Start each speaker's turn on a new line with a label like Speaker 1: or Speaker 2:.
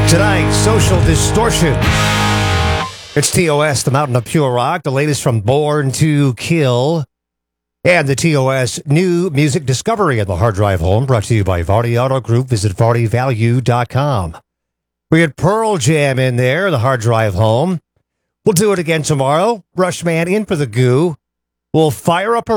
Speaker 1: Tonight, Social Distortion. It's TOS, the Mountain of Pure Rock, the latest from Born to Kill, and the TOS New Music Discovery at the Hard Drive Home, brought to you by Vardy Auto Group. Visit VardyValue.com. We had Pearl Jam in there, the Hard Drive Home. We'll do it again tomorrow. Rushman in for the goo. We'll fire up a